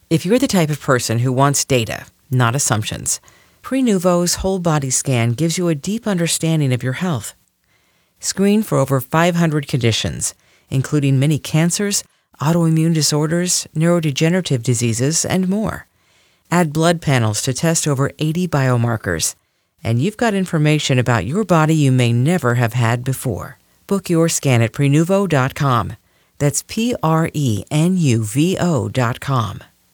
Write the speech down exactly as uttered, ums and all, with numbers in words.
If you're the type of person who wants data, not assumptions, Prenuvo's whole body scan gives you a deep understanding of your health. Screen for over five hundred conditions, including many cancers, autoimmune disorders, neurodegenerative diseases, and more. Add blood panels to test over eighty biomarkers, and you've got information about your body you may never have had before. Book your scan at Prenuvo dot com. That's P R E N U V O dot com.